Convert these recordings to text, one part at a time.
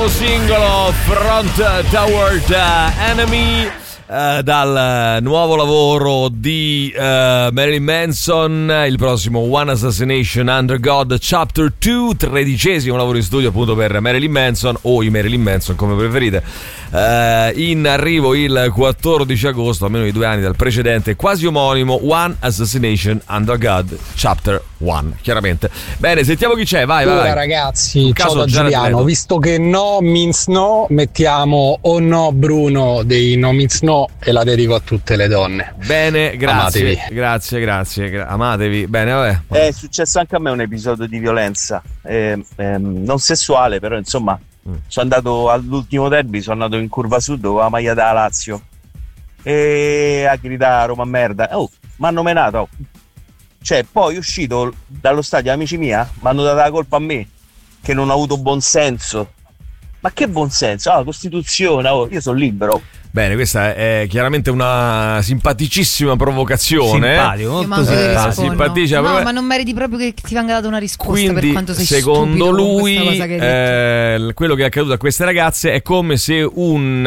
singolo Front Toward Enemy dal nuovo lavoro di Marilyn Manson, il prossimo One Assassination Under God Chapter 2, 13° lavoro in studio appunto per Marilyn Manson, o i Marilyn Manson come preferite, in arrivo il 14 agosto, a meno di 2 anni dal precedente quasi omonimo One Assassination Under God Chapter 1, chiaramente. Bene, sentiamo chi c'è, vai. Ragazzi, ciao da Giuliano. Visto che no means no, mettiamo Oh No Bruno dei No Means No e la dedico a tutte le donne. Bene, grazie. Amatevi. Grazie. Amatevi. Bene, vabbè. È successo anche a me un episodio di violenza, non sessuale, però insomma, sono andato all'ultimo derby, sono andato in curva sud con la maglia della Lazio e a gridare Roma merda. Oh, mi hanno menato. Cioè, poi uscito dallo stadio, amici mia, mi hanno dato la colpa a me, che non ho avuto buon senso. Ma che buon senso? La Costituzione, io sono libero. Bene, questa è chiaramente una simpaticissima provocazione. Simpatico, molto simpatico. No, ma non meriti proprio che ti venga data una risposta. Quindi, per quanto sei secondo stupido lui, con questa cosa che hai detto. quello che è accaduto a queste ragazze è come se un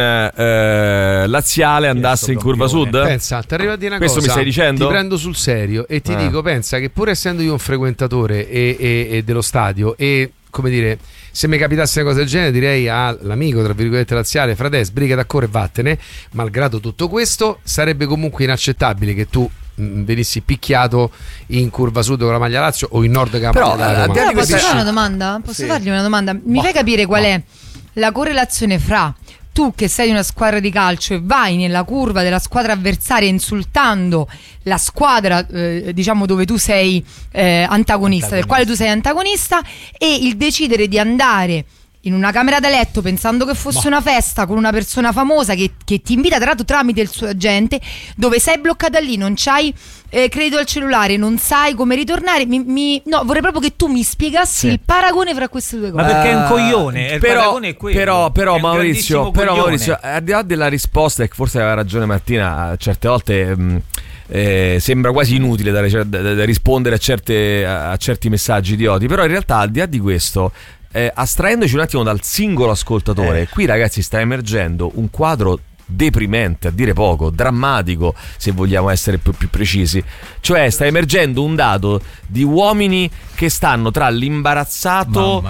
laziale andasse in curva sud. Pensa, ti arriva a dire una Questo cosa, mi stai dicendo? Ti prendo sul serio e ti dico, pensa che pur essendo io un frequentatore e dello stadio e, come dire, se mi capitasse una cosa del genere direi all'amico tra virgolette laziale: frate, sbrigati a correre e vattene. Malgrado tutto questo, sarebbe comunque inaccettabile che tu venissi picchiato in curva sud con la maglia Lazio o in nord con la maglia Roma. Posso fare una domanda? Posso fargli una domanda? Mi fai capire qual è la correlazione fra tu che sei di una squadra di calcio e vai nella curva della squadra avversaria insultando la squadra diciamo dove tu sei antagonista, del quale tu sei antagonista, e il decidere di andare in una camera da letto pensando che fosse una festa con una persona famosa che ti invita tra l'altro tramite il suo agente, dove sei bloccata lì, non c'hai credito al cellulare, non sai come ritornare. No, vorrei proprio che tu mi spiegassi il paragone fra queste due cose. Ma perché è un coglione, il paragone è quello. Però Maurizio, al di là della risposta, e forse aveva ragione Martina, certe volte sembra quasi inutile da rispondere a certi messaggi di odio, però in realtà al di là di questo, astraendoci un attimo dal singolo ascoltatore, qui ragazzi sta emergendo un quadro deprimente, a dire poco, drammatico se vogliamo essere più precisi. Cioè sta emergendo un dato di uomini che stanno tra l'imbarazzato,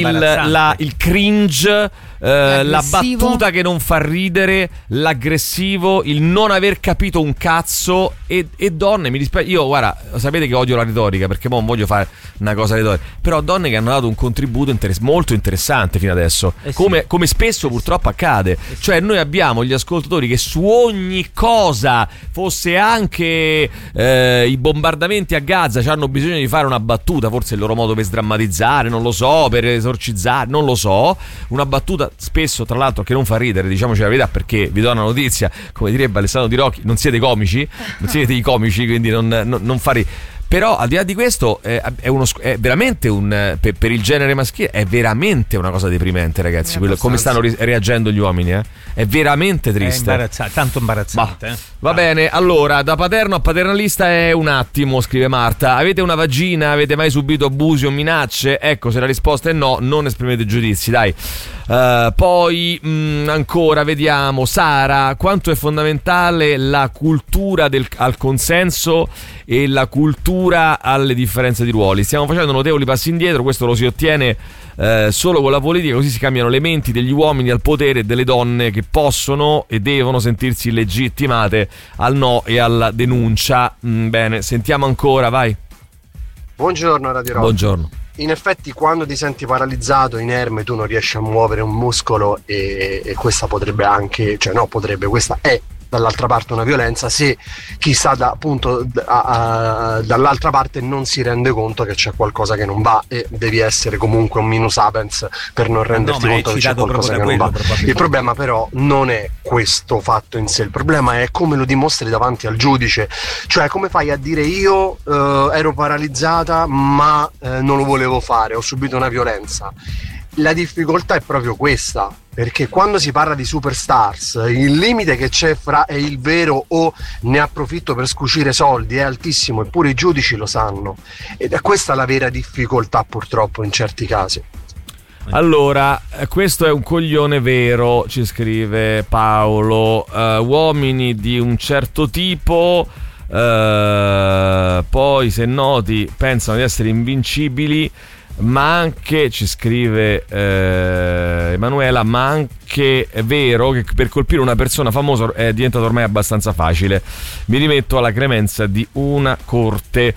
il cringe, la battuta che non fa ridere, l'aggressivo, il non aver capito un cazzo, e donne, mi dispiace, io guarda, sapete che odio la retorica perché non voglio fare una cosa retorica, però donne che hanno dato un contributo molto interessante fino adesso, come spesso purtroppo accade. Cioè noi abbiamo gli ascoltatori che su ogni cosa, fosse anche i bombardamenti a Gaza, hanno bisogno di fare una battuta, forse è il loro modo per sdrammatizzare, non lo so, per esorcizzare, non lo so, una battuta spesso tra l'altro che non fa ridere, diciamoci la verità, perché vi do una notizia, come direbbe Alessandro Di Rocchi, non siete comici, non siete i comici, quindi non fa ridere. Però al di là di questo è veramente per il genere maschile è veramente una cosa deprimente, ragazzi, come stanno reagendo gli uomini, è veramente triste, è tanto imbarazzante. Va bene, allora, da paterno a paternalista è un attimo, scrive Marta. Avete una vagina? Avete mai subito abusi o minacce? Ecco, se la risposta è no, non esprimete giudizi, dai. Poi ancora vediamo Sara, quanto è fondamentale la cultura al consenso e la cultura alle differenze di ruoli. Stiamo facendo notevoli passi indietro, questo lo si ottiene solo con la politica, così si cambiano le menti degli uomini al potere e delle donne che possono e devono sentirsi legittimate al no e alla denuncia. Bene, sentiamo ancora, vai. Buongiorno Radio Rock. Buongiorno. In effetti quando ti senti paralizzato, inerme, tu non riesci a muovere un muscolo e questa potrebbe anche, questa è dall'altra parte una violenza, se chi sta dall'altra parte non si rende conto che c'è qualcosa che non va, e devi essere comunque un minus sapiens per non renderti conto che c'è qualcosa che non va. Il problema però non è questo fatto in sé, il problema è come lo dimostri davanti al giudice, cioè come fai a dire io ero paralizzata ma non lo volevo fare, ho subito una violenza. La difficoltà è proprio questa, perché quando si parla di superstars il limite che c'è fra è il vero o ne approfitto per scucire soldi è altissimo, eppure i giudici lo sanno, ed è questa la vera difficoltà purtroppo in certi casi. Allora, questo è un coglione vero, ci scrive Paolo. Uomini di un certo tipo, poi se noti pensano di essere invincibili, ma anche, ci scrive Emanuela, ma anche è vero che per colpire una persona famosa è diventato ormai abbastanza facile. Mi rimetto alla clemenza di una corte.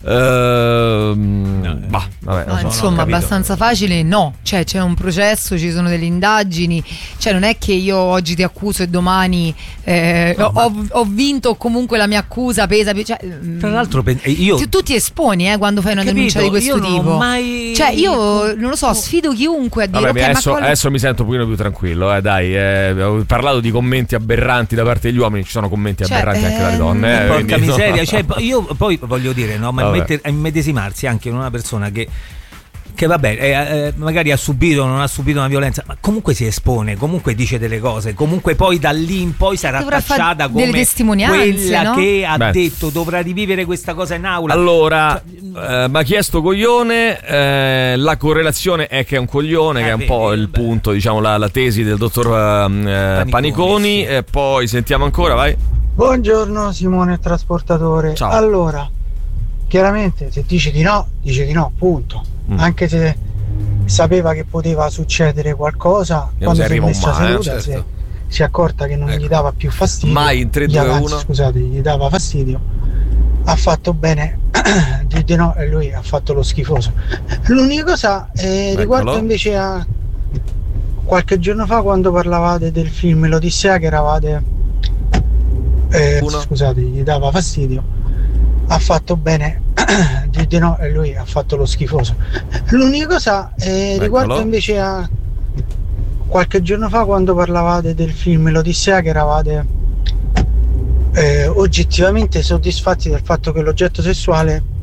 Insomma, abbastanza facile no, cioè c'è un processo, ci sono delle indagini, cioè non è che io oggi ti accuso e domani ho vinto, o comunque la mia accusa pesa, cioè, tra l'altro tu ti esponi quando fai una denuncia di questo tipo, cioè io non lo so, sfido chiunque a dire adesso mi sento un pochino più tranquillo, dai, ho parlato di commenti aberranti da parte degli uomini, ci sono commenti aberranti anche dalle donne, porca miseria, cioè, io poi voglio dire, no, ma immedesimarsi anche in una persona che vabbè, magari ha subito o non ha subito una violenza, ma comunque si espone, comunque dice delle cose, comunque poi da lì in poi sarà tacciata come quella, no? Che ha detto dovrà rivivere questa cosa in aula. Allora, mi ha chiesto coglione, la correlazione è che è un coglione, che è un po' il punto, diciamo, la tesi del dottor Paniconi. Sì. Poi sentiamo ancora, vai. Buongiorno Simone Trasportatore. Ciao. Allora, chiaramente se dice di no, punto. Anche se sapeva che poteva succedere qualcosa, quando si è messa seduta, certo, si è accorta che non gli dava più fastidio. Mai in 3, 2, 1. Scusate, gli dava fastidio. Ha fatto bene di no, e lui ha fatto lo schifoso. L'unica cosa riguardo invece a qualche giorno fa, quando parlavate del film L'Odissea, che eravate scusate, gli dava fastidio. Ha fatto bene di no, e lui ha fatto lo schifoso. L'unica cosa riguardo invece a qualche giorno fa, quando parlavate del film L'Odissea, che eravate oggettivamente soddisfatti del fatto che l'oggetto sessuale